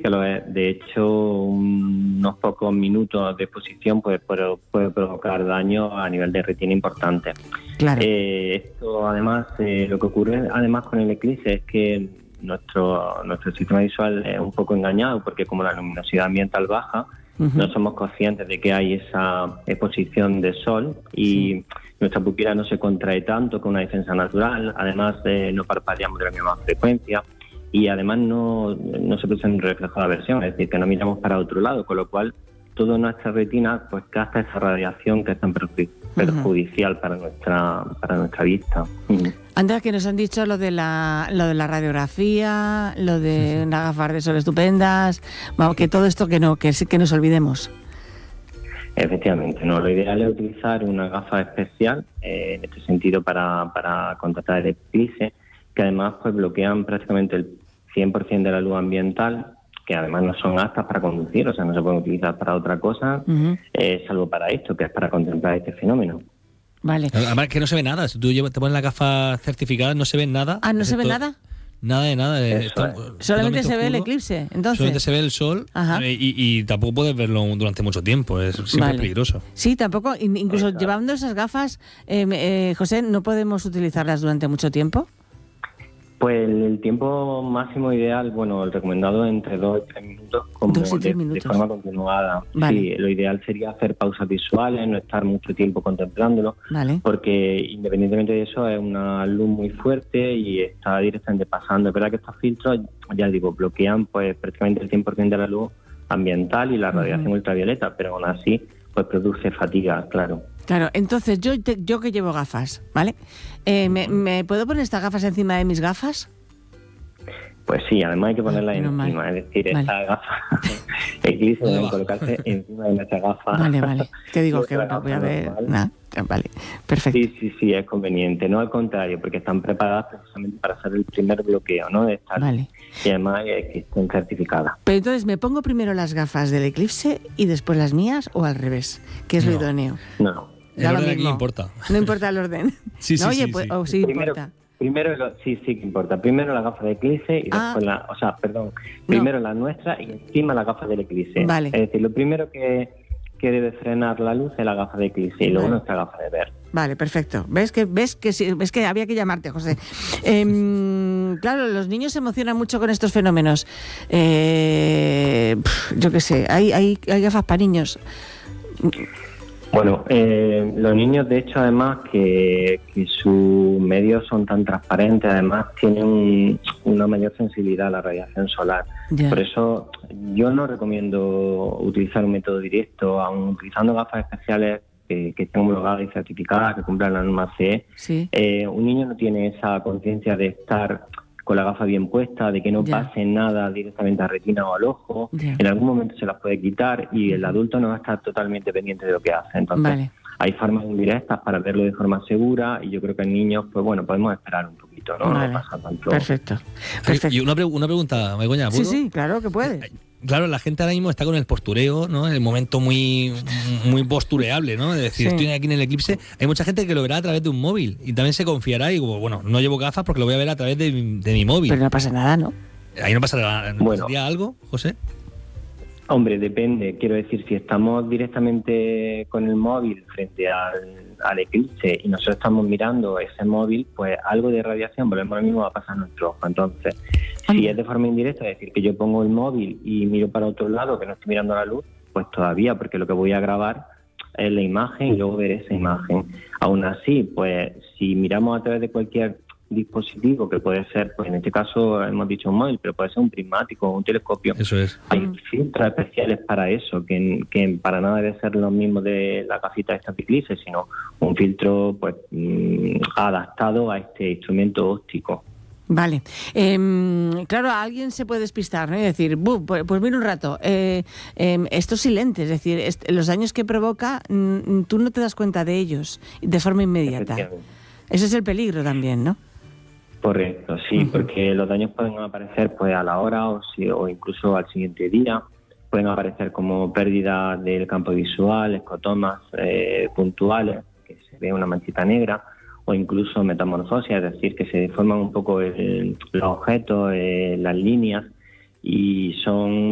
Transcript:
que lo es. De hecho, unos pocos minutos de exposición puede provocar daño a nivel de retina importante. Claro. Esto, además, lo que ocurre además con el eclipse es que nuestro sistema visual es un poco engañado, porque como la luminosidad ambiental baja, no somos conscientes de que hay esa exposición de sol y nuestra pupila no se contrae tanto con una defensa natural. Además, no parpadeamos de la misma frecuencia. Y además no se produce un reflejo de aversión, es decir, que no miramos para otro lado, con lo cual toda nuestra retina pues capta esa radiación que es tan perjudicial para nuestra vista. Antes que nos han dicho lo de la radiografía, lo de unas gafas de sol estupendas, vamos, que todo esto que nos olvidemos. Efectivamente, no. Lo ideal es utilizar una gafa especial, en este sentido para contrastar el eclipse, que además pues bloquean prácticamente el 100% de la luz ambiental, que además no son aptas para conducir, o sea, no se pueden utilizar para otra cosa, salvo para esto, que es para contemplar este fenómeno. Vale. Además que no se ve nada, si tú te pones la gafa certificada no se ve nada. Ah, ¿no se ve nada? Nada de nada. Solamente se ve el eclipse, entonces. Solamente se ve el sol y tampoco puedes verlo durante mucho tiempo, es siempre peligroso. Sí, tampoco, incluso llevando esas gafas, José, ¿no podemos utilizarlas durante mucho tiempo? Pues el tiempo máximo ideal, bueno, el recomendado entre 2 y 3 minutos, como 2 y 3 de forma continuada. Vale. Sí, lo ideal sería hacer pausas visuales, no estar mucho tiempo contemplándolo, porque independientemente de eso es una luz muy fuerte y está directamente pasando. Es verdad que estos filtros, ya digo, bloquean pues prácticamente el 100% de la luz ambiental y la radiación ultravioleta, pero aún así pues produce fatiga, claro. Claro, entonces yo que llevo gafas, ¿vale? ¿Me puedo poner estas gafas encima de mis gafas? Pues sí, además hay que ponerlas encima, es decir, esta gafa eclipse deben colocarse encima de nuestra gafa. Vale. Te digo que bueno, voy a ver. Vale, perfecto. Sí, es conveniente, no al contrario, porque están preparadas precisamente para hacer el primer bloqueo, ¿no? De esta luz. Y además que estén certificadas. Pero entonces, ¿me pongo primero las gafas del eclipse y después las mías o al revés? ¿Qué es lo idóneo? No. El orden aquí importa. No importa el orden. Sí. Importa. Primero sí que importa. Primero la gafa de eclipse y después primero la nuestra y encima la gafa del eclipse. Vale. Es decir, lo primero que debe frenar la luz es la gafa de eclipse y luego nuestra gafa de ver. Vale, perfecto. ¿Ves que había que llamarte, José? Claro, los niños se emocionan mucho con estos fenómenos. Yo qué sé, hay gafas para niños. Bueno, los niños, de hecho, además que sus medios son tan transparentes, además tienen una mayor sensibilidad a la radiación solar. Ya. Por eso yo no recomiendo utilizar un método directo, aun utilizando gafas especiales que estén homologadas y certificadas, que cumplan la norma CE. Sí. Un niño no tiene esa conciencia de estar con la gafa bien puesta, de que no pase nada directamente a retina o al ojo. En algún momento se las puede quitar y el adulto no va a estar totalmente pendiente de lo que hace. Entonces, hay formas indirectas para verlo de forma segura y yo creo que en niños, pues bueno, podemos esperar un poquito, ¿no? No pasa tanto. Perfecto. Y una pregunta, Begoña, ¿puedo? Sí, claro que puede. Claro, la gente ahora mismo está con el postureo, ¿no? El momento muy postureable, ¿no? Es decir, estoy aquí en el eclipse. Hay mucha gente que lo verá a través de un móvil y también se confiará y digo, bueno, no llevo gafas porque lo voy a ver a través de mi móvil. Pero no pasa nada, ¿no? Ahí no pasa nada. ¿Pasaría algo, José? Hombre, depende. Quiero decir, si estamos directamente con el móvil frente al eclipse y nosotros estamos mirando ese móvil, pues algo de radiación, volvemos al mismo, va a pasar a nuestro ojo. Entonces, si es de forma indirecta, es decir, que yo pongo el móvil y miro para otro lado, que no estoy mirando la luz, pues todavía, porque lo que voy a grabar es la imagen y luego ver esa imagen. Aún así, pues si miramos a través de cualquier dispositivo, que puede ser, pues en este caso hemos dicho un móvil, pero puede ser un prismático o un telescopio. Eso es. Hay filtros especiales para eso, que para nada debe ser lo mismo de la gafita de esta eclipse, sino un filtro pues adaptado a este instrumento óptico. Vale. Claro, alguien se puede despistar, ¿no? Y decir, pues mira un rato, esto es silente, es decir, los daños que provoca, tú no te das cuenta de ellos de forma inmediata. Ese es el peligro también, ¿no? Correcto, sí, porque los daños pueden aparecer pues a la hora o incluso al siguiente día. Pueden aparecer como pérdida del campo visual, escotomas puntuales, que se ve una manchita negra, o incluso metamorfosis, es decir, que se deforman un poco los objetos, las líneas, y son